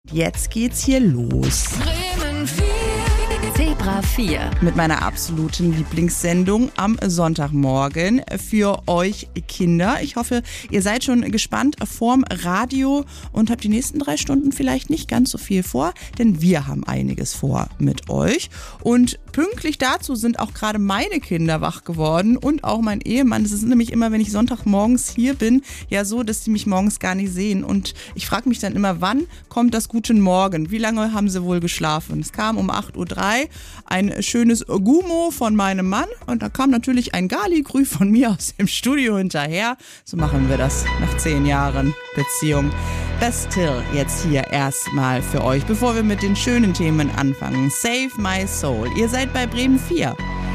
Jetzt geht's hier los. Bremen 4. Zebra 4. Mit meiner absoluten Lieblingssendung am Sonntagmorgen für euch Kinder. Ich hoffe, ihr seid schon gespannt vorm Radio und habt die nächsten 3 Stunden vielleicht nicht ganz so viel vor, denn wir haben einiges vor mit euch. Und pünktlich dazu sind auch gerade meine Kinder wach geworden und auch mein Ehemann. Das ist nämlich immer, wenn ich Sonntagmorgens hier bin, ja so, dass die mich morgens gar nicht sehen. Und ich frage mich dann immer, wann kommt das Guten Morgen? Wie lange haben sie wohl geschlafen? Es kam um 8:03 Uhr ein schönes Gummo von meinem Mann und da kam natürlich ein Gali-Grü von mir aus dem Studio hinterher. So machen wir das nach 10 Jahren Beziehung. Bastille jetzt hier erstmal für euch, bevor wir mit den schönen Themen anfangen. Save My Soul. Ihr seid bei Bremen 4.